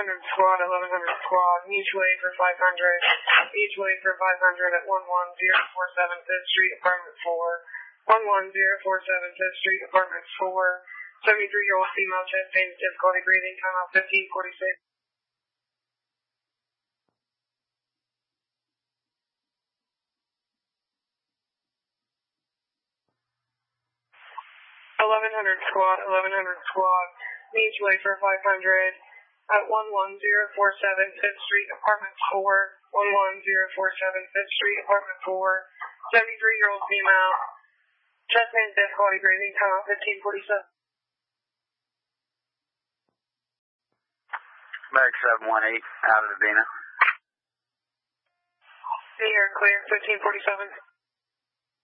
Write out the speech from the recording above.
squad, 1100 squad, mutual for 500, mutual for 500 at 11047 5th Street, apartment 4, 11047 5th Street, apartment 4, 73-year-old female, chest pain, difficulty breathing, time out 1546. 1100 squad, 1100 squad, mutual for 500 at 11047 5th Street, apartment 4, 11047 5th Street, apartment 4, 73-year-old female, chest pain, difficulty breathing, time out 1547. Medic 718, out of the Vena. You're clear, 1547.